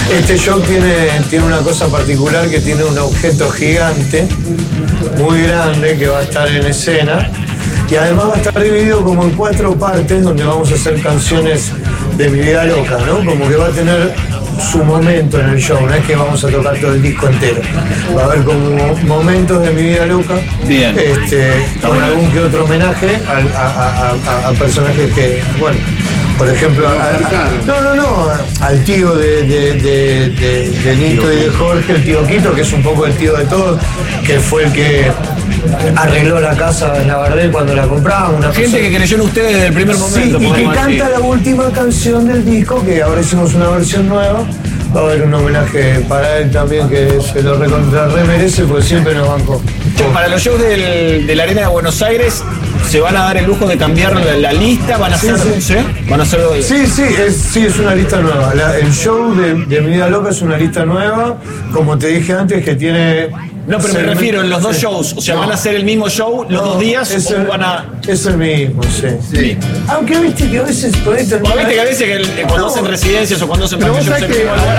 Este show tiene una cosa particular, que tiene un objeto gigante, muy grande, que va a estar en escena. Y además va a estar dividido como en 4 partes, donde vamos a hacer canciones de mi vida loca, ¿no? Como que va a tener su momento en el show, no es que vamos a tocar todo el disco entero. Va a haber como momentos de mi vida loca. Bien. Con algún que otro homenaje a personajes que, bueno, por ejemplo, al tío de Nito y de Jorge, el tío Quito, que es un poco el tío de todos, que fue el que arregló la casa en la Bardel cuando la compramos. Gente que creyó en ustedes desde el primer momento. Sí, y que canta la última canción del disco, que ahora hicimos una versión nueva. Va a haber un homenaje para él también, que se lo recontra merece, porque siempre nos bancó. Para los shows de la Arena de Buenos Aires, ¿se van a dar el lujo de cambiar la lista? ¿Van a hacer? Sí. ¿Van a hacer? Sí, es una lista nueva. El show de Mi Vida Loca es una lista nueva, como te dije antes, que tiene... No, pero me refiero en los 2 shows. O sea, ¿van a hacer el mismo show los 2 días o van a...? Es el mismo, sí. Aunque viste que a veces por ahí... Viste que a veces cuando hacen residencias o cuando hacen shows en vivo,